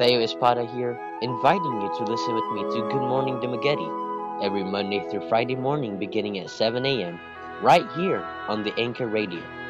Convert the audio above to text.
Theo Espada here, inviting you to listen with me to Good Morning Dumaguete every Monday through Friday morning beginning at 7 a.m. right here on the Anchor Radio.